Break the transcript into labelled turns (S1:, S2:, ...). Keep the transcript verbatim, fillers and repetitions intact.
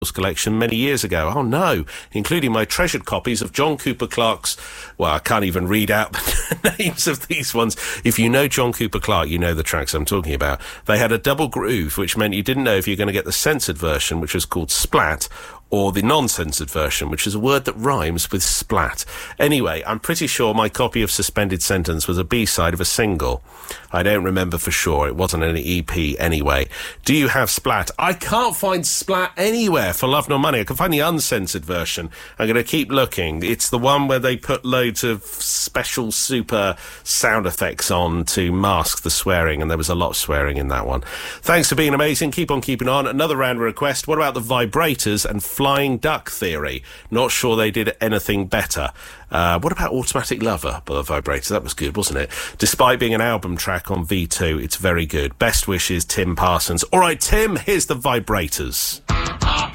S1: collection many years ago. Oh no, including my treasured copies of John Cooper Clarke's, well, I can't even read out the names of these ones. If you know John Cooper Clarke, you know the tracks I'm talking about. They had a double groove, which meant you didn't know if you're going to get the censored version, which was called Splat, or the non-censored version, which is a word that rhymes with splat. Anyway, I'm pretty sure my copy of Suspended Sentence was a B-side of a single. I don't remember for sure. It wasn't an E P anyway. Do you have Splat? I can't find Splat anywhere for love nor money. I can find the uncensored version. I'm going to keep looking. It's the one where they put loads of special super sound effects on to mask the swearing, and there was a lot of swearing in that one. Thanks for being amazing. Keep on keeping on. Another round request. What about the Vibrators and Flying Duck Theory? Not sure they did anything better. Uh, what about Automatic Lover by the Vibrators? That was good, wasn't it? Despite being an album track on V two, it's very good. Best wishes, Tim Parsons. All right, Tim, here's the Vibrators.